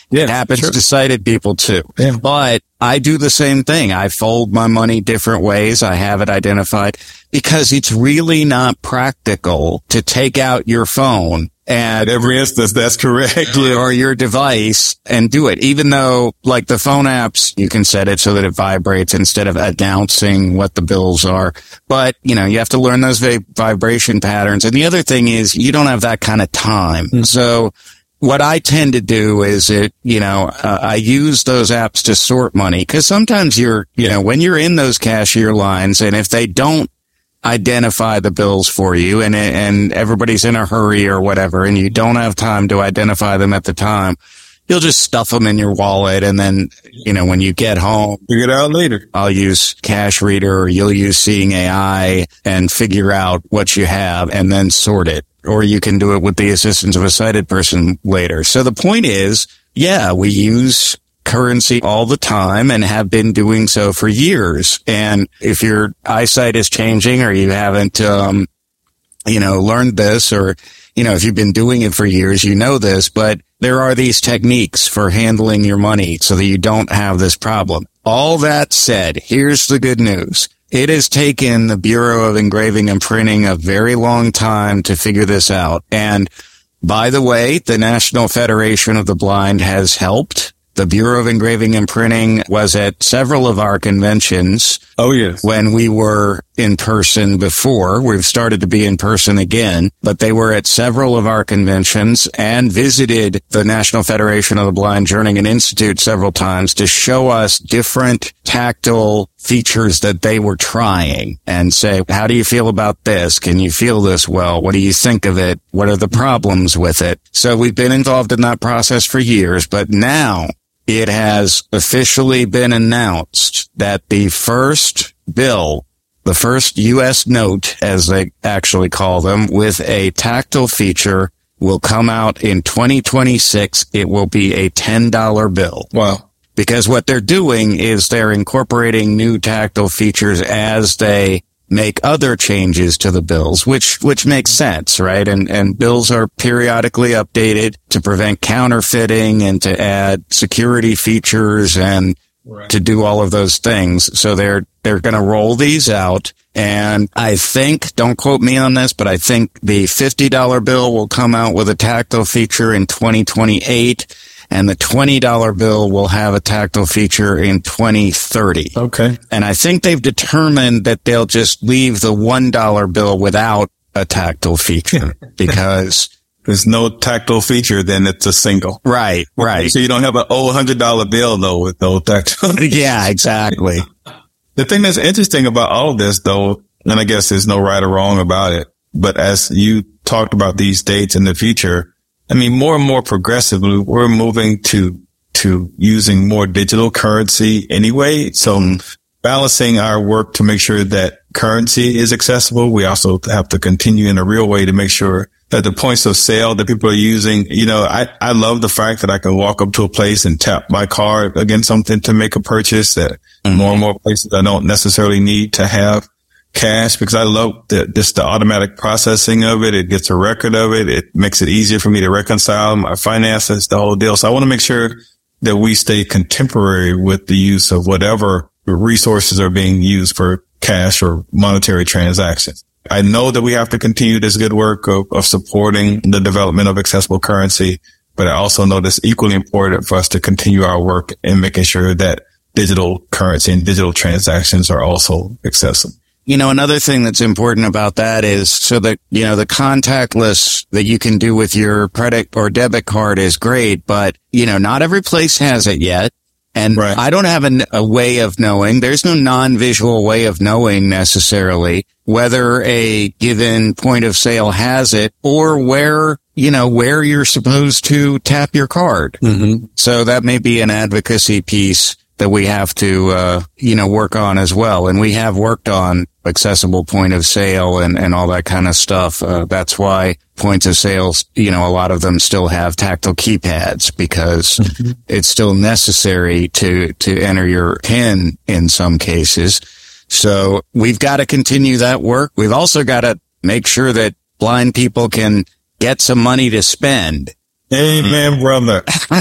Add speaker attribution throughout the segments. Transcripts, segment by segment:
Speaker 1: It happens to sighted people too.
Speaker 2: Yeah.
Speaker 1: But I do the same thing. I fold my money different ways. I have it identified because it's really not practical to take out your phone and
Speaker 2: at every instance, that's correct.
Speaker 1: or your device and do it. Even though, like the phone apps, you can set it so that it vibrates instead of announcing what the bills are. But, you have to learn those vibration patterns. And the other thing is you don't have that kind of time. Mm-hmm. So what I tend to do is I use those apps to sort money because sometimes when you're in those cashier lines and if they don't identify the bills for you and everybody's in a hurry or whatever and you don't have time to identify them at the time, you'll just stuff them in your wallet and then, when you get home,
Speaker 2: figure it out later.
Speaker 1: I'll use Cash Reader or you'll use Seeing AI and figure out what you have and then sort it. Or you can do it with the assistance of a sighted person later. So the point is, we use currency all the time and have been doing so for years. And if your eyesight is changing or you haven't, learned this or, if you've been doing it for years, this, but there are these techniques for handling your money so that you don't have this problem. All that said, here's the good news. It has taken the Bureau of Engraving and Printing a very long time to figure this out. And by the way, the National Federation of the Blind has helped. The Bureau of Engraving and Printing was at several of our conventions.
Speaker 2: Oh, yes.
Speaker 1: When we were in person before. We've started to be in person again, but they were at several of our conventions and visited the National Federation of the Blind Jerningan Institute several times to show us different tactile features that they were trying and say, how do you feel about this? Can you feel this well? What do you think of it? What are the problems with it? So we've been involved in that process for years, but now it has officially been announced that the first bill, the first U.S. note, as they actually call them, with a tactile feature will come out in 2026. It will be a $10 bill.
Speaker 2: Wow.
Speaker 1: Because what they're doing is they're incorporating new tactile features as they make other changes to the bills, which makes sense, right? And bills are periodically updated to prevent counterfeiting and to add security features and to do all of those things. So they're going to roll these out. And I think, don't quote me on this, but I think the $50 bill will come out with a tactile feature in 2028. And the $20 bill will have a tactile feature in 2030.
Speaker 2: Okay.
Speaker 1: And I think they've determined that they'll just leave the $1 bill without a tactile feature because
Speaker 2: there's no tactile feature, then it's a single.
Speaker 1: Right.
Speaker 2: So you don't have an old $100 bill though with no tactile.
Speaker 1: Yeah, exactly.
Speaker 2: The thing that's interesting about all of this though, and I guess there's no right or wrong about it, but as you talked about these dates in the future, I mean, more and more progressively, we're moving to using more digital currency anyway. So balancing our work to make sure that currency is accessible. We also have to continue in a real way to make sure that the points of sale that people are using, I love the fact that I can walk up to a place and tap my card against something to make a purchase that more and more places I don't necessarily need to have cash because I love the automatic processing of it. It gets a record of it. It makes it easier for me to reconcile my finances, the whole deal. So I want to make sure that we stay contemporary with the use of whatever resources are being used for cash or monetary transactions. I know that we have to continue this good work of supporting the development of accessible currency, but I also know that's equally important for us to continue our work in making sure that digital currency and digital transactions are also accessible.
Speaker 1: Another thing that's important about that is so that, the contactless that you can do with your credit or debit card is great, but, not every place has it yet. And right. I don't have a way of knowing. There's no non-visual way of knowing necessarily whether a given point of sale has it or where you're supposed to tap your card. Mm-hmm. So that may be an advocacy piece that we have to, work on as well. And we have worked on accessible point of sale and all that kind of stuff. That's why points of sales, a lot of them still have tactile keypads because it's still necessary to enter your PIN in some cases. So we've got to continue that work. We've also got to make sure that blind people can get some money to spend.
Speaker 2: Amen, brother.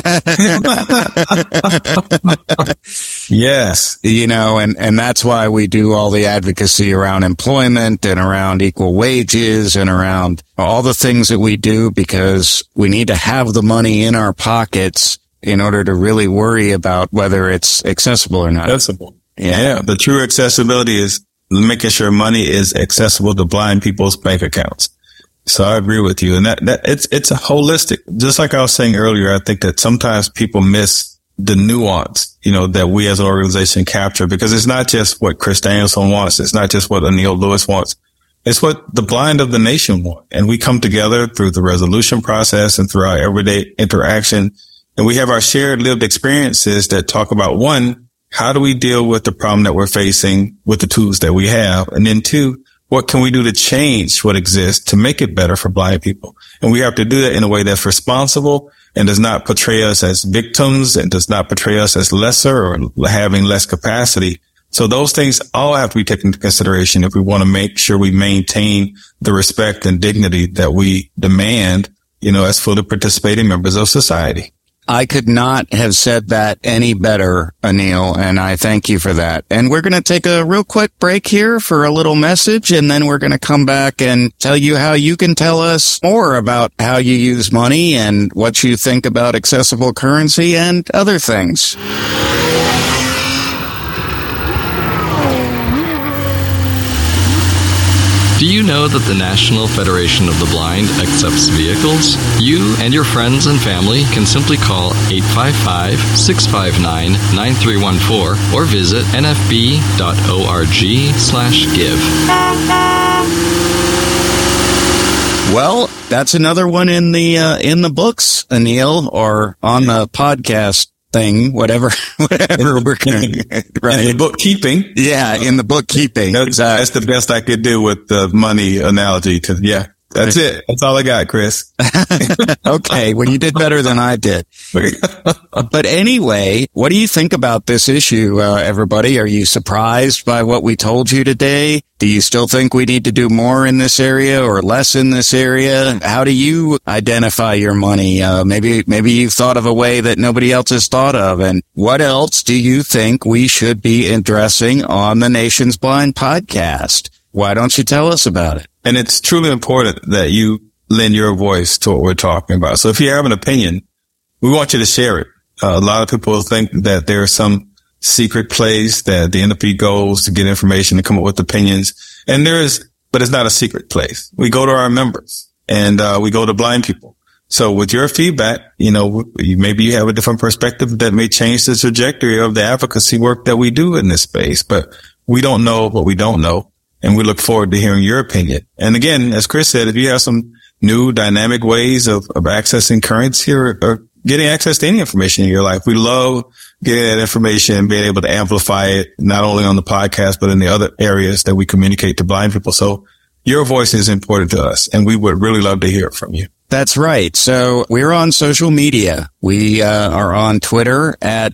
Speaker 2: Yes.
Speaker 1: You know, and that's why we do all the advocacy around employment and around equal wages and around all the things that we do, because we need to have the money in our pockets in order to really worry about whether it's accessible or not.
Speaker 2: Accessible. Yeah. The true accessibility is making sure money is accessible to blind people's bank accounts. So I agree with you. And that it's a holistic, just like I was saying earlier. I think that sometimes people miss the nuance, you know, that we as an organization capture, because it's not just what Chris Danielson wants. It's not just what Anil Lewis wants. It's what the blind of the nation want. And we come together through the resolution process and through our everyday interaction. And we have our shared lived experiences that talk about, one, how do we deal with the problem that we're facing with the tools that we have? And then two, what can we do to change what exists to make it better for blind people? And we have to do that in a way that's responsible and does not portray us as victims and does not portray us as lesser or having less capacity. So those things all have to be taken into consideration if we want to make sure we maintain the respect and dignity that we demand, you know, as fully participating members of society.
Speaker 1: I could not have said that any better, Anil, and I thank you for that. And we're going to take a real quick break here for a little message, and then we're going to come back and tell you how you can tell us more about how you use money and what you think about accessible currency and other things.
Speaker 3: Do you know that the National Federation of the Blind accepts vehicles? You and your friends and family can simply call 855-659-9314 or visit nfb.org/give.
Speaker 1: Well, that's another one in the books, Anil, or on the podcast thing, whatever we're going
Speaker 2: right. In the bookkeeping.
Speaker 1: Yeah, in the bookkeeping.
Speaker 2: That's the best I could do with the money analogy. That's it. That's all I got, Chris.
Speaker 1: Okay. Well, you did better than I did. But anyway, what do you think about this issue, everybody? Are you surprised by what we told you today? Do you still think we need to do more in this area or less in this area? How do you identify your money? Maybe you've thought of a way that nobody else has thought of. And what else do you think we should be addressing on the Nation's Blind podcast? Why don't you tell us about it?
Speaker 2: And it's truly important that you lend your voice to what we're talking about. So if you have an opinion, we want you to share it. A lot of people think that there's some secret place that the NFB goes to get information and come up with opinions. And but it's not a secret place. We go to our members and we go to blind people. So with your feedback, you know, maybe you have a different perspective that may change the trajectory of the advocacy work that we do in this space. But we don't know what we don't know. And we look forward to hearing your opinion. And again, as Chris said, if you have some new dynamic ways of accessing currency or getting access to any information in your life, we love getting that information and being able to amplify it, not only on the podcast, but in the other areas that we communicate to blind people. So your voice is important to us, and we would really love to hear it from you.
Speaker 1: That's right. So we're on social media. We are on Twitter at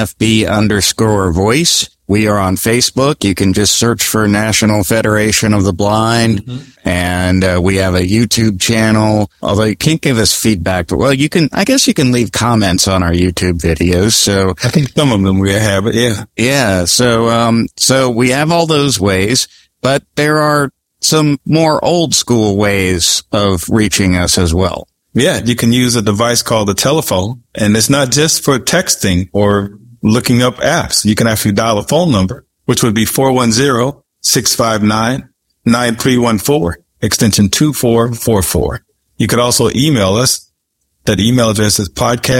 Speaker 1: NFB_voice. We are on Facebook. You can just search for National Federation of the Blind. Mm-hmm. And we have a YouTube channel, although you can't give us feedback. But, well, I guess you can leave comments on our YouTube videos. So
Speaker 2: I think some of them we have it. Yeah.
Speaker 1: Yeah. So we have all those ways, but there are some more old school ways of reaching us as well.
Speaker 2: Yeah. You can use a device called the telephone, and it's not just for texting or looking up apps. You can actually dial a phone number, which would be 410-659-9314, extension 2444. You could also email us. That email address is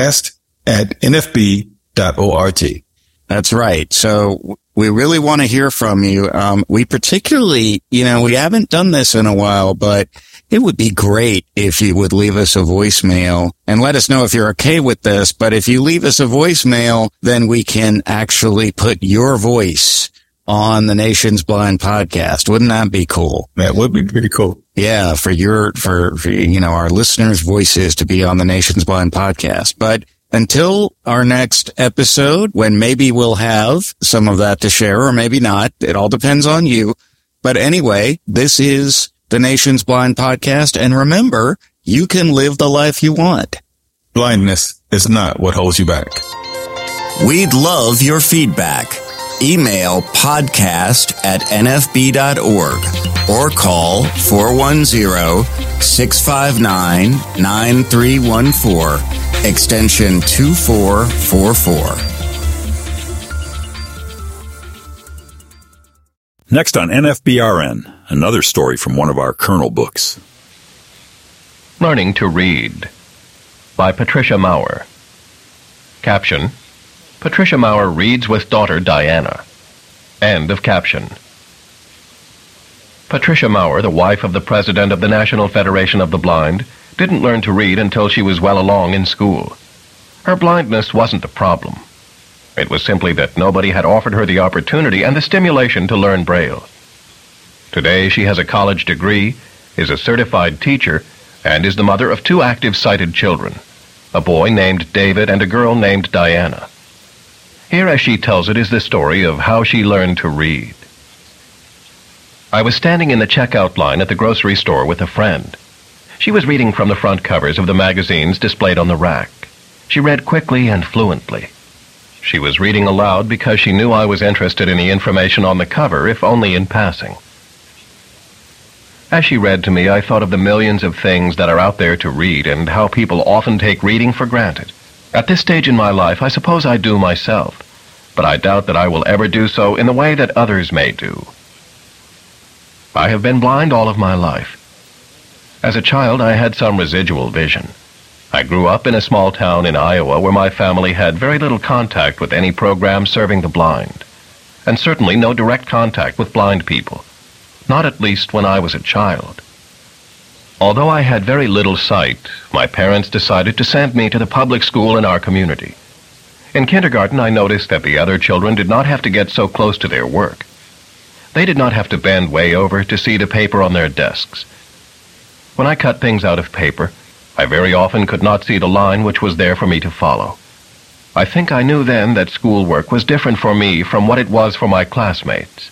Speaker 2: podcast@nfb.org.
Speaker 1: That's right. So we really want to hear from you. We particularly, we haven't done this in a while, but it would be great if you would leave us a voicemail and let us know if you're okay with this. But if you leave us a voicemail, then we can actually put your voice on the Nation's Blind podcast. Wouldn't that be cool?
Speaker 2: That would be pretty cool.
Speaker 1: Yeah, for our listeners' voices to be on the Nation's Blind podcast. But until our next episode, when maybe we'll have some of that to share or maybe not, it all depends on you. But anyway, this is the Nation's Blind podcast. And remember, you can live the life you want.
Speaker 2: blindness is not what holds you back.
Speaker 1: We'd love your feedback. Email podcast@nfb.org or call 410-659-9314, extension 2444.
Speaker 4: Next on NFBRN, another story from one of our Kernel books.
Speaker 5: Learning to Read by Patricia Maurer. Caption: Patricia Maurer reads with daughter Diana. End of caption. Patricia Maurer, the wife of the president of the National Federation of the Blind, didn't learn to read until she was well along in school. Her blindness wasn't the problem. It was simply that nobody had offered her the opportunity and the stimulation to learn Braille. Today she has a college degree, is a certified teacher, and is the mother of 2 active sighted children, a boy named David and a girl named Diana. Here, as she tells it, is the story of how she learned to read. I was standing in the checkout line at the grocery store with a friend. She was reading from the front covers of the magazines displayed on the rack. She read quickly and fluently. She was reading aloud because she knew I was interested in the information on the cover, if only in passing. As she read to me, I thought of the millions of things that are out there to read and how people often take reading for granted. At this stage in my life, I suppose I do myself, but I doubt that I will ever do so in the way that others may do. I have been blind all of my life. As a child, I had some residual vision. I grew up in a small town in Iowa where my family had very little contact with any program serving the blind, and certainly no direct contact with blind people, not at least when I was a child. Although I had very little sight, my parents decided to send me to the public school in our community. In kindergarten, I noticed that the other children did not have to get so close to their work. They did not have to bend way over to see the paper on their desks. When I cut things out of paper, I very often could not see the line which was there for me to follow. I think I knew then that schoolwork was different for me from what it was for my classmates.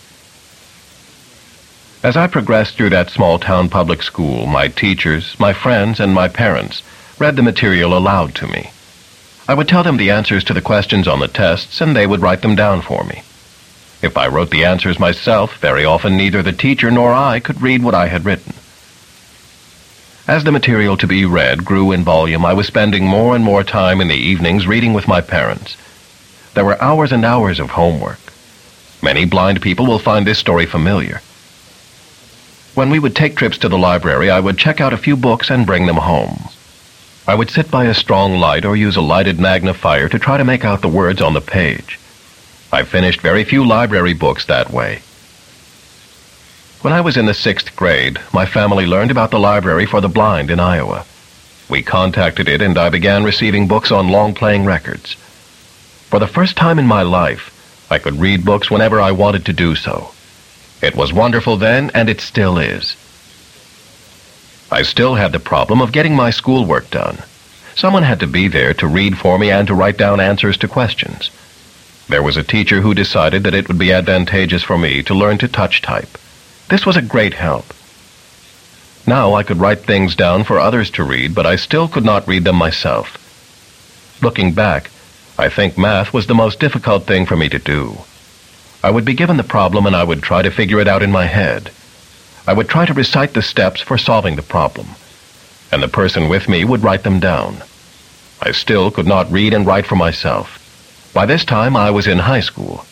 Speaker 5: As I progressed through that small-town public school, my teachers, my friends, and my parents read the material aloud to me. I would tell them the answers to the questions on the tests, and they would write them down for me. If I wrote the answers myself, very often neither the teacher nor I could read what I had written. As the material to be read grew in volume, I was spending more and more time in the evenings reading with my parents. There were hours and hours of homework. Many blind people will find this story familiar. When we would take trips to the library, I would check out a few books and bring them home. I would sit by a strong light or use a lighted magnifier to try to make out the words on the page. I finished very few library books that way. When I was in the 6th grade, my family learned about the Library for the Blind in Iowa. We contacted it and I began receiving books on long-playing records. For the first time in my life, I could read books whenever I wanted to do so. It was wonderful then, and it still is. I still had the problem of getting my schoolwork done. Someone had to be there to read for me and to write down answers to questions. There was a teacher who decided that it would be advantageous for me to learn to touch type. This was a great help. Now I could write things down for others to read, but I still could not read them myself. Looking back, I think math was the most difficult thing for me to do. I would be given the problem and I would try to figure it out in my head. I would try to recite the steps for solving the problem, and the person with me would write them down. I still could not read and write for myself. By this time, I was in high school.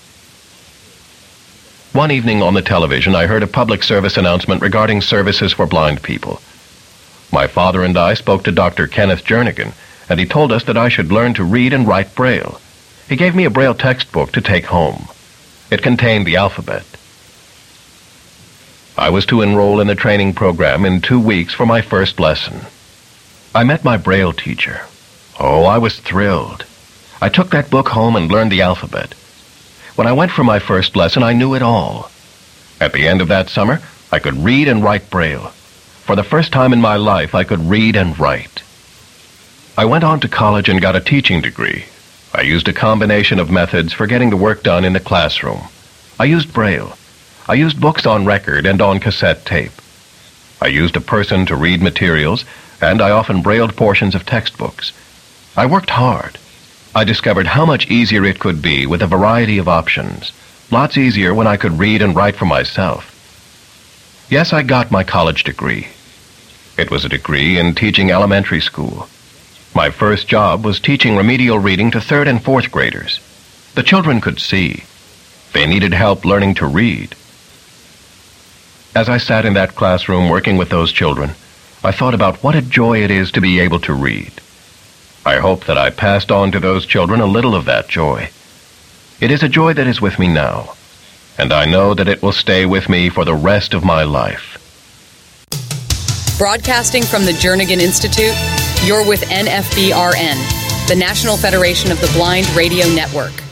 Speaker 5: One evening on the television, I heard a public service announcement regarding services for blind people. My father and I spoke to Dr. Kenneth Jernigan, and he told us that I should learn to read and write Braille. He gave me a Braille textbook to take home. It contained the alphabet. I was to enroll in the training program in 2 weeks for my first lesson. I met my Braille teacher. Oh, I was thrilled. I took that book home and learned the alphabet. When I went for my first lesson, I knew it all. At the end of that summer, I could read and write Braille. For the first time in my life, I could read and write. I went on to college and got a teaching degree. I used a combination of methods for getting the work done in the classroom. I used Braille. I used books on record and on cassette tape. I used a person to read materials, and I often brailled portions of textbooks. I worked hard. I discovered how much easier it could be with a variety of options. Lots easier when I could read and write for myself. Yes, I got my college degree. It was a degree in teaching elementary school. My first job was teaching remedial reading to 3rd and 4th graders. The children could see. They needed help learning to read. As I sat in that classroom working with those children, I thought about what a joy it is to be able to read. I hope that I passed on to those children a little of that joy. It is a joy that is with me now, and I know that it will stay with me for the rest of my life.
Speaker 6: Broadcasting from the Jernigan Institute, you're with NFBRN, the National Federation of the Blind Radio Network.